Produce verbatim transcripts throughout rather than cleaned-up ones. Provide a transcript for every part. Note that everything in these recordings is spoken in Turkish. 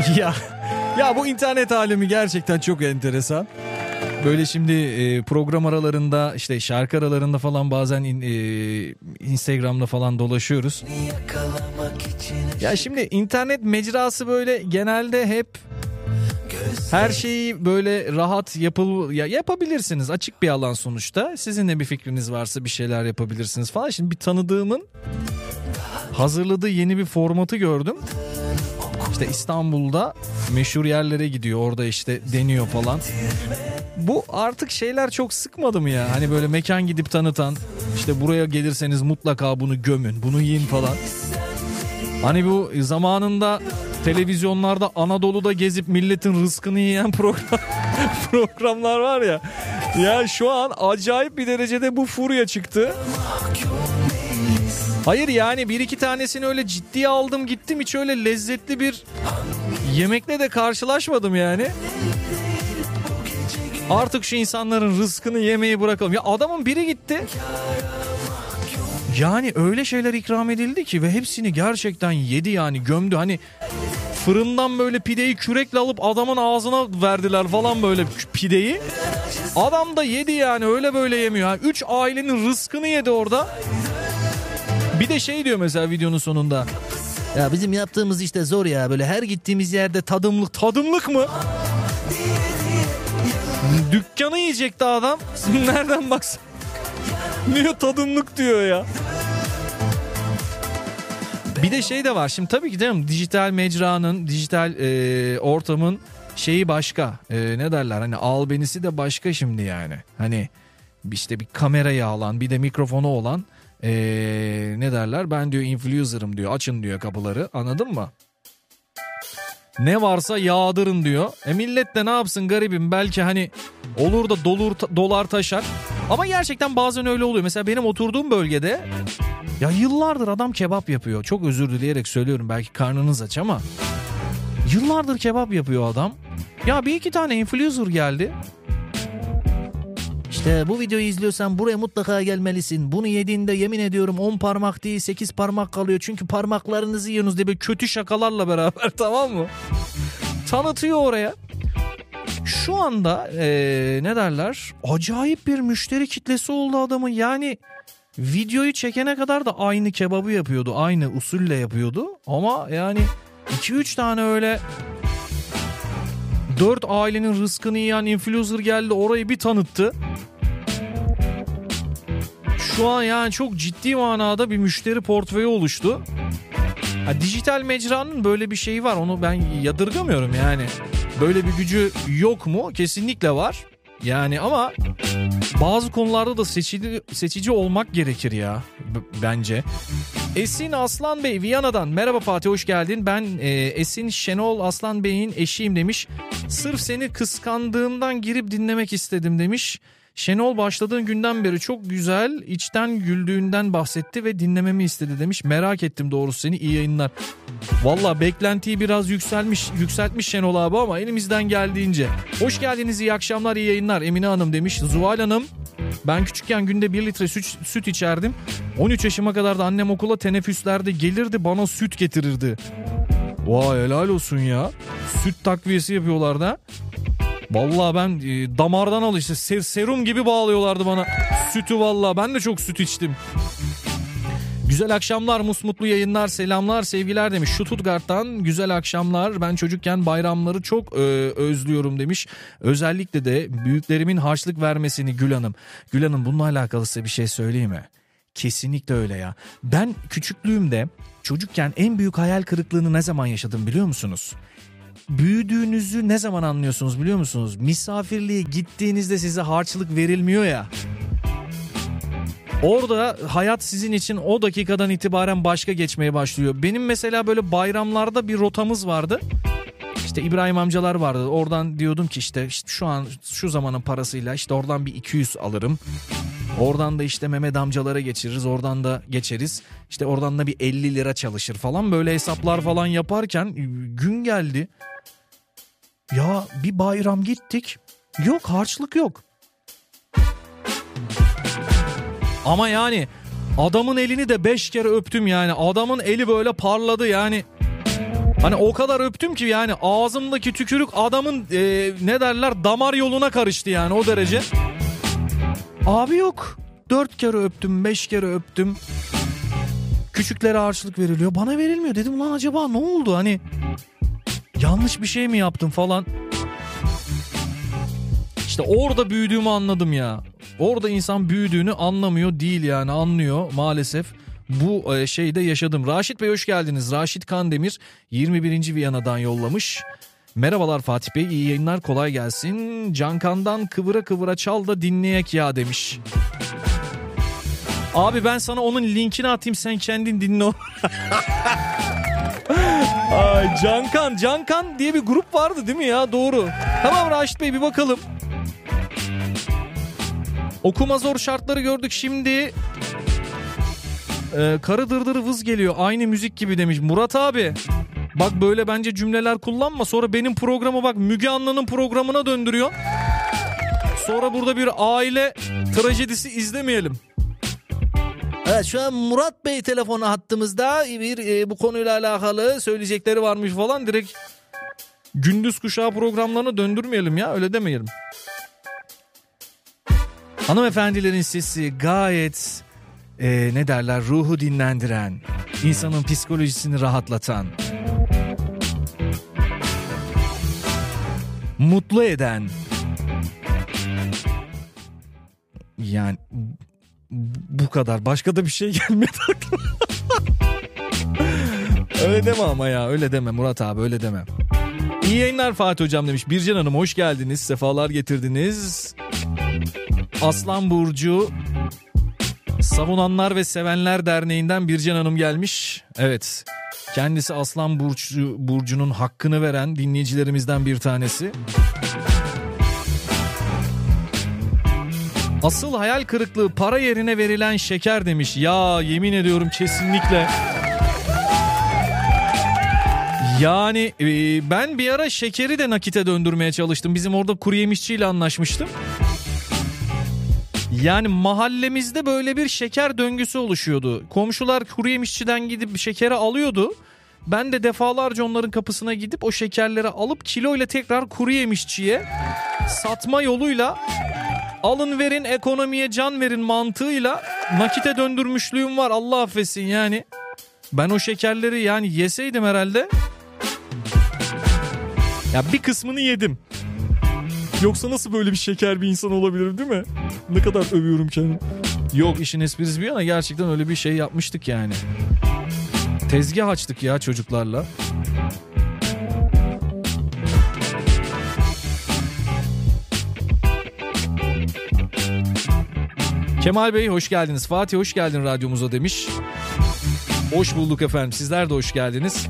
Ya ya bu internet alemi gerçekten çok enteresan. Böyle şimdi e, program aralarında işte şarkı aralarında falan bazen in, e, Instagram'da falan dolaşıyoruz. Ya şimdi internet mecrası böyle genelde hep her şeyi böyle rahat yapıl ya yapabilirsiniz. Açık bir alan sonuçta. Sizin de bir fikriniz varsa bir şeyler yapabilirsiniz falan. Şimdi bir tanıdığımın hazırladığı yeni bir formatı gördüm. İşte İstanbul'da meşhur yerlere gidiyor. Orada işte deniyor falan. Bu artık şeyler çok sıkmadı mı ya? Hani böyle mekan gidip tanıtan, işte buraya gelirseniz mutlaka bunu gömün, bunu yiyin falan. Hani bu zamanında televizyonlarda Anadolu'da gezip milletin rızkını yiyen program, programlar var ya. Ya şu an acayip bir derecede bu furya çıktı. Hayır yani bir iki tanesini öyle ciddiye aldım gittim, hiç öyle lezzetli bir yemekle de karşılaşmadım yani. Artık şu insanların rızkını yemeyi bırakalım. Ya adamın biri gitti. Yani öyle şeyler ikram edildi ki ve hepsini gerçekten yedi yani, gömdü. Hani fırından böyle pideyi kürekle alıp adamın ağzına verdiler falan böyle pideyi. Adam da yedi yani, öyle böyle yemiyor. Yani üç ailenin rızkını yedi orada. Bir de şey diyor mesela videonun sonunda. Ya bizim yaptığımız işte zor ya, böyle her gittiğimiz yerde tadımlık. Tadımlık mı? Dükkanı yiyecekti adam. Nereden baksan. Niye tadımlık diyor ya. Bir de şey de var şimdi, tabii ki canım, dijital mecranın, dijital e, ortamın şeyi başka. E, ne derler, hani albenisi de başka şimdi yani. Hani işte bir kamerayı alan, bir de mikrofonu olan e, ne derler, ben diyor influencer'ım diyor, açın diyor kapıları, anladın mı? Ne varsa yağdırın diyor. E millet de ne yapsın garibim, belki hani olur da dolur, dolar taşar. Ama gerçekten bazen öyle oluyor. Mesela benim oturduğum bölgede ya yıllardır adam kebap yapıyor. Çok özür dileyerek söylüyorum, belki karnınız aç ama yıllardır kebap yapıyor adam. Ya bir iki tane influencer geldi. İşte bu videoyu izliyorsan buraya mutlaka gelmelisin. Bunu yediğinde yemin ediyorum on parmak değil sekiz parmak kalıyor. Çünkü parmaklarınızı yiyorsunuz diye böyle kötü şakalarla beraber, tamam mı? Tanıtıyor oraya. Şu anda ee, ne derler, acayip bir müşteri kitlesi oldu adamın. Yani videoyu çekene kadar da aynı kebabı yapıyordu. Aynı usulle yapıyordu. Ama yani iki üç tane öyle dört ailenin rızkını yiyen influencer geldi, orayı bir tanıttı. Şu an yani çok ciddi manada bir müşteri portföyü oluştu. Ha, dijital mecranın böyle bir şeyi var, onu ben yadırgamıyorum yani. Böyle bir gücü yok mu? Kesinlikle var. Yani ama bazı konularda da seçici, seçici olmak gerekir ya b- bence. Esin Aslan Bey Viyana'dan, merhaba Fatih, hoş geldin. Ben e, Esin Şenol Aslan Bey'in eşiyim demiş. Sırf seni kıskandığımdan girip dinlemek istedim demiş. Şenol başladığın günden beri çok güzel, içten güldüğünden bahsetti ve dinlememi istedi demiş. Merak ettim doğrusu seni, iyi yayınlar. Valla beklentiyi biraz yükselmiş, yükseltmiş Şenol abi ama elimizden geldiğince. Hoş geldiniz, iyi akşamlar, iyi yayınlar Emine Hanım demiş. Zuhal Hanım, ben küçükken günde bir litre süt, süt içerdim. on üç yaşıma kadar da annem okula teneffüslerde gelirdi, bana süt getirirdi. Vay helal olsun ya. Süt takviyesi yapıyorlar da. Vallahi ben e, damardan al işte ser, serum gibi bağlıyorlardı bana sütü, vallahi ben de çok süt içtim. Güzel akşamlar, musmutlu yayınlar, selamlar, sevgiler demiş. Stuttgart'tan güzel akşamlar. Ben çocukken bayramları çok e, özlüyorum demiş. Özellikle de büyüklerimin harçlık vermesini Gül Hanım. Gül Hanım, bununla alakalı size bir şey söyleyeyim mi? Kesinlikle öyle ya. Ben küçüklüğümde çocukken en büyük hayal kırıklığını ne zaman yaşadım biliyor musunuz? Büyüdüğünüzü ne zaman anlıyorsunuz biliyor musunuz? Misafirliğe gittiğinizde size harçlık verilmiyor ya. Orada hayat sizin için o dakikadan itibaren başka geçmeye başlıyor. Benim mesela böyle bayramlarda bir rotamız vardı. İşte İbrahim amcalar vardı. Oradan diyordum ki işte, işte şu an şu zamanın parasıyla işte oradan bir iki yüz alırım. Oradan da işte Mehmet amcalara geçiririz. Oradan da geçeriz. İşte oradan da bir elli lira çalışır falan. Böyle hesaplar falan yaparken gün geldi. Ya bir bayram gittik. Yok, harçlık yok. Ama yani adamın elini de beş kere öptüm yani. Adamın eli böyle parladı yani. Hani o kadar öptüm ki yani ağzımdaki tükürük adamın e, ne derler damar yoluna karıştı yani o derece. Abi yok. Dört kere öptüm, beş kere öptüm. Küçüklere harçlık veriliyor. Bana verilmiyor. Dedim lan acaba ne oldu? Hani yanlış bir şey mi yaptım falan. İşte orada büyüdüğümü anladım ya. Orada insan büyüdüğünü anlamıyor değil yani, anlıyor maalesef. Bu şeyde yaşadım. Raşit Bey hoş geldiniz. Raşit Kandemir yirmi birinci Viyana'dan yollamış. Merhabalar Fatih Bey, iyi yayınlar, kolay gelsin. Cankan'dan kıvıra kıvıra çal da dinleyek ya demiş. Abi ben sana onun linkini atayım, sen kendin dinle o. Ay Cankan, Cankan diye bir grup vardı değil mi ya? Doğru. Tamam Raşit Bey bir bakalım. Okuma zor şartları gördük şimdi. Ee, karı dırdırı vız geliyor aynı müzik gibi demiş Murat abi. Bak böyle bence cümleler kullanma, sonra benim programı bak Müge Anlı'nın programına döndürüyor. Sonra burada bir aile trajedisi izlemeyelim. Evet şu an Murat Bey telefonu hattımızda, bir e, bu konuyla alakalı söyleyecekleri varmış falan, direkt gündüz kuşağı programlarına döndürmeyelim ya, öyle demeyelim. Hanımefendilerin sesi gayet e, ne derler ruhu dinlendiren, insanın psikolojisini rahatlatan, mutlu eden, yani bu kadar, başka da bir şey gelmedi aklıma. Öyle deme ama ya, öyle deme Murat abi, öyle deme. İyi yayınlar Fatih Hocam demiş. Bircan Hanım hoş geldiniz, sefalar getirdiniz. Aslan Burcu Savunanlar ve Sevenler Derneği'nden Bircan Hanım gelmiş. Evet, kendisi Aslan Burcu, Burcu'nun hakkını veren dinleyicilerimizden bir tanesi. Asıl hayal kırıklığı para yerine verilen şeker demiş. Ya yemin ediyorum kesinlikle. Yani e, ben bir ara şekeri de nakite döndürmeye çalıştım. Bizim orada kuru yemişçiyle anlaşmıştım. Yani mahallemizde böyle bir şeker döngüsü oluşuyordu. Komşular kuru yemişçiden gidip şekeri alıyordu. Ben de defalarca onların kapısına gidip o şekerleri alıp kiloyla tekrar kuru yemişçiye satma yoluyla, alın verin ekonomiye can verin mantığıyla nakite döndürmüşlüğüm var, Allah affetsin yani. Ben o şekerleri yani yeseydim herhalde, ya bir kısmını yedim. Yoksa nasıl böyle bir şeker bir insan olabilirim değil mi? Ne kadar övüyorum kendimi. Yok işin esprisi bir yana, gerçekten öyle bir şey yapmıştık yani. Tezgah açtık ya çocuklarla. Kemal Bey hoş geldiniz. Fatih hoş geldin radyomuza demiş. Hoş bulduk efendim. Sizler de hoş geldiniz.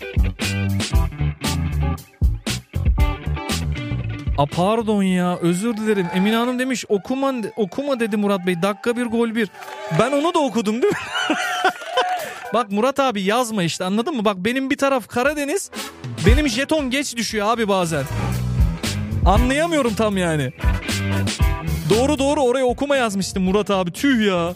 A pardon ya, özür dilerim. Emine Hanım demiş okuma, okuma dedi Murat Bey. Dakika bir gol bir. Ben onu da okudum değil mi? Bak Murat abi yazma işte, anladın mı? Bak benim bir taraf Karadeniz. Benim jeton geç düşüyor abi bazen. Anlayamıyorum tam yani. Doğru doğru oraya okuma yazmıştım Murat abi. Tüh ya.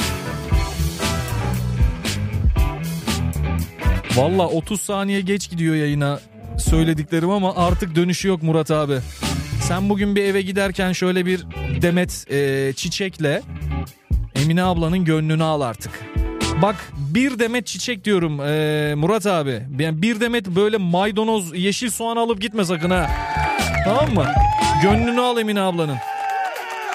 Valla otuz saniye geç gidiyor yayına söylediklerim ama artık dönüşü yok Murat abi. Sen bugün bir eve giderken şöyle bir demet e, çiçekle Emine ablanın gönlünü al artık. Bak bir demet çiçek diyorum e, Murat abi. Yani bir demet böyle maydanoz, yeşil soğan alıp gitme sakın ha. Tamam mı? Gönlünü al Emine ablanın.